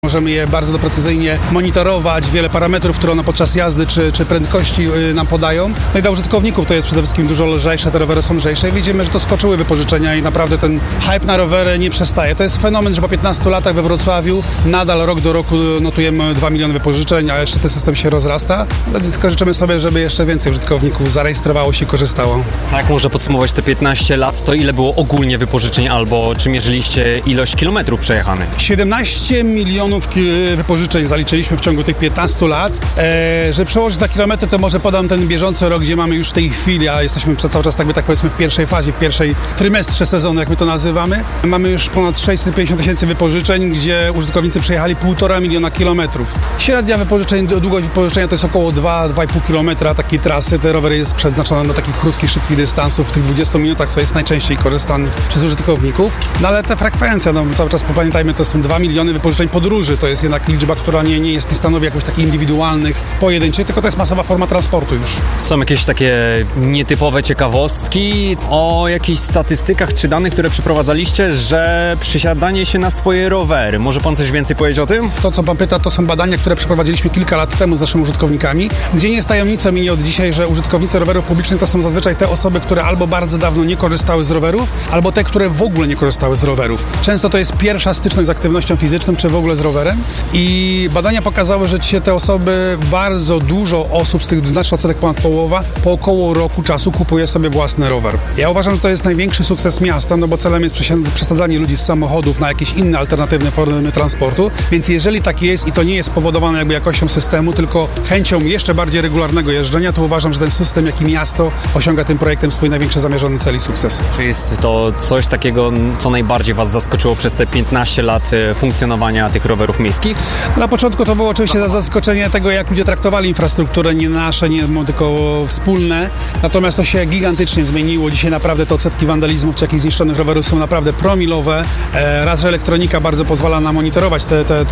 możemy je bardzo precyzyjnie monitorować, wiele parametrów, które one podczas jazdy czy prędkości nam podają. No i dla użytkowników to jest przede wszystkim dużo lżejsze, te rowery są lżejsze i widzimy, że to skoczyły wypożyczenia i naprawdę ten hype na rowery nie przestaje. To jest fenomen, że po 15 latach we Wrocławiu nadal rok do roku notujemy 2 miliony wypożyczeń, a jeszcze ten system się rozrasta. Ale tylko życzymy sobie, żeby jeszcze więcej użytkowników zarejestrowało się i korzystało. Jak można podsumować te 15 lat, to ile było ogólnie wypożyczeń albo czy mierzyliście ilość kilometrów przejechanych? 17 milionów wypożyczeń zaliczyliśmy w ciągu tych 15 lat. Żeby przełożyć na kilometry, to może podam ten bieżący rok, gdzie mamy już w tej chwili, a jesteśmy cały czas tak powiedzmy w pierwszej fazie, w pierwszej trymestrze sezonu, jak my to nazywamy. Mamy już ponad 650 tysięcy wypożyczeń, gdzie użytkownicy przejechali 1,5 miliona kilometrów. Średnia wypożyczeń, długość wypożyczenia to jest około 2,5 kilometra takiej trasy. Te rowery jest przeznaczone do takich krótkich, szybkich dystansów w tych 20 minutach, co jest najczęściej korzystane przez użytkowników. No ale te frekwencje, cały czas pamiętajmy, to są 2 miliony wypożyczeń podróży. To jest jednak liczba, która nie stanowi jakoś takich indywidualnych, pojedynczych, tylko to jest masowa forma transportu już. Są jakieś takie nietypowe ciekawostki o jakichś statystykach czy danych, które przeprowadzaliście, że przysiadanie się na swoje rowery. Może pan coś więcej powiedzieć o tym? To, co pan pyta, to są badania, które przeprowadziliśmy kilka lat temu z naszymi użytkownikami, gdzie nie jest tajemnicą i nie od dzisiaj, że użytkownicy rowerów publicznych to są zazwyczaj te osoby, które albo bardzo dawno nie korzystały z rowerów, albo te, które w ogóle nie korzystały z rowerów. Często to jest pierwsza styczność z aktywnością fizyczną, czy w ogóle z rowerem i badania pokazały, że dzisiaj te osoby, bardzo dużo osób, z tych znaczny odsetek ponad połowa, po około roku czasu kupuje sobie własny rower. Ja uważam, że to jest największy sukces miasta, no bo celem jest przesadzanie ludzi z samochodów na jakieś inne alternatywne formy transportu, więc jeżeli tak jest i to nie jest spowodowane jakby jakością systemu, tylko chęcią jeszcze bardziej regularnego jeżdżenia, to uważam, że ten system, jak i miasto osiąga tym projektem swój największy zamierzony cel i sukces. Czy jest to coś takiego, co najbardziej was zaskoczyło przez te 15 lat funkcjonowania tych rowerów miejskich? Na początku to było oczywiście zaskoczenie tego, jak ludzie traktowali infrastrukturę, nie nasze, nie tylko wspólne, natomiast to się gigantycznie zmieniło. Dzisiaj naprawdę te odsetki wandalizmów czy jakichś zniszczonych rowerów są naprawdę promilowe. Raz, że elektronika bardzo pozwala nam monitorować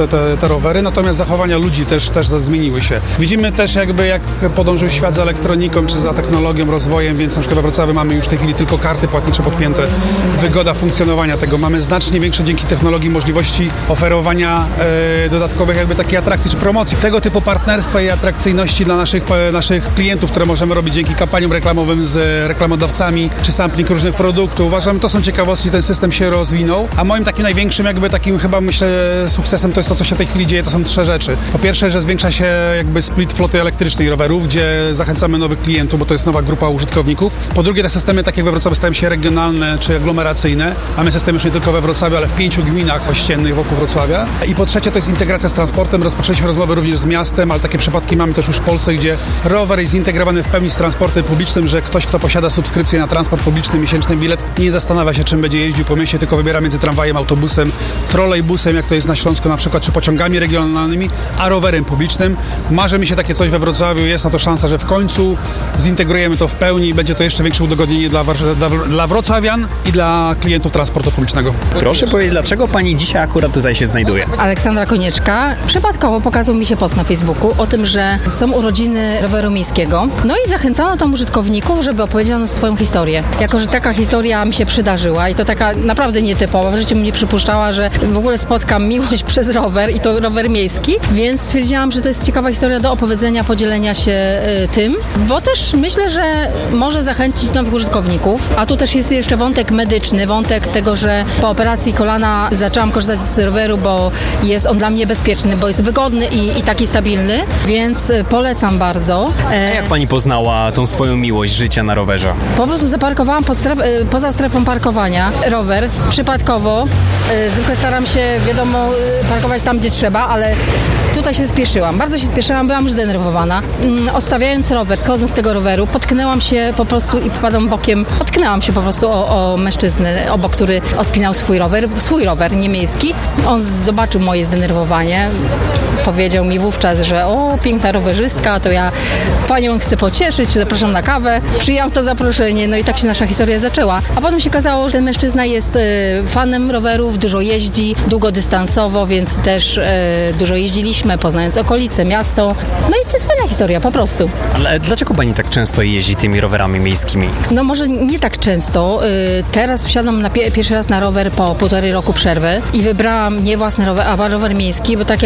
te rowery, natomiast zachowania ludzi też zmieniły się. Widzimy też jakby jak podążył świat za elektroniką czy za technologią, rozwojem, więc na przykład w Wrocławiu mamy już w tej chwili tylko karty płatnicze podpięte. Wygoda funkcjonowania tego. Mamy znacznie większe dzięki technologii możliwości oferowania dodatkowych jakby takiej atrakcji czy promocji. Tego typu partnerstwa i atrakcyjności dla naszych klientów, które możemy robić dzięki kampaniom reklamowym z reklamodawcami czy sampling różnych produktów. Uważam, to są ciekawostki, ten system się rozwinął, a moim takim największym chyba myślę sukcesem to jest to, co się w tej chwili dzieje, to są 3 rzeczy. Po pierwsze, że zwiększa się jakby split floty elektrycznej rowerów, gdzie zachęcamy nowych klientów, bo to jest nowa grupa użytkowników. Po drugie, te systemy, tak jak we Wrocławiu, stają się regionalne czy aglomeracyjne. Mamy system już nie tylko we Wrocławiu, ale w 5 gminach ościennych wokół Wrocławia. I po trzecie, to jest integracja z transportem. Rozpoczęliśmy rozmowy również z miastem, ale takie przypadki mamy też już w Polsce, gdzie rower jest zintegrowany w pełni z transportem publicznym, że ktoś, kto posiada subskrypcję na transport publiczny, miesięczny bilet, nie zastanawia się, czym będzie jeździł po mieście, tylko wybiera między tramwajem, autobusem, trolejbusem, jak to jest na Śląsku na przykład, czy pociągami regionalnymi, a rowerem publicznym. Marzy mi się takie coś we Wrocławiu, jest na to szansa, że w końcu zintegrujemy to w pełni i będzie to jeszcze większe udogodnienie dla wrocławian i dla klientów transportu publicznego. Proszę powiedzieć, dlaczego pani dzisiaj akurat tutaj się znajduje? Aleksandra Konieczka. Przypadkowo pokazał mi się post na Facebooku o tym, że są urodziny roweru miejskiego. No i zachęcano tam użytkowników, żeby opowiedziano swoją historię. Jako że taka historia mi się przydarzyła i to taka naprawdę nietypowa. W życiu bym nie przypuszczała, że w ogóle spotkam miłość przez rower i to rower miejski, więc stwierdziłam, że to jest ciekawa historia do opowiedzenia, podzielenia się tym, bo też myślę, że może zachęcić nowych użytkowników. A tu też jest jeszcze wątek medyczny, wątek tego, że po operacji kolana zaczęłam korzystać z roweru, bo jest on dla mnie bezpieczny, bo jest wygodny i taki stabilny, więc polecam bardzo. A jak pani poznała tą swoją miłość życia na rowerze? Po prostu zaparkowałam poza strefą parkowania rower przypadkowo. Zwykle staram się, wiadomo, parkować tam, gdzie trzeba, ale tutaj się spieszyłam. Bardzo się spieszyłam, byłam już zdenerwowana. Odstawiając rower, schodząc z tego roweru, potknęłam się po prostu i popadłam bokiem. Potknęłam się po prostu o mężczyznę obok, który odpinał swój rower, nie miejski. On zobaczył moje zdenerwowanie. Powiedział mi wówczas, że piękna rowerzystka, to ja panią chcę pocieszyć, zapraszam na kawę. Przyjęłam to zaproszenie, no i tak się nasza historia zaczęła. A potem się okazało, że ten mężczyzna jest fanem rowerów, dużo jeździ, długodystansowo, więc też dużo jeździliśmy, poznając okolice, miasto. No i to jest fajna historia, po prostu. Ale dlaczego pani tak często jeździ tymi rowerami miejskimi? No może nie tak często. Teraz wsiadłam pierwszy raz na rower po 1,5 roku przerwy i wybrałam nie własny rower, a rower miejski, bo tak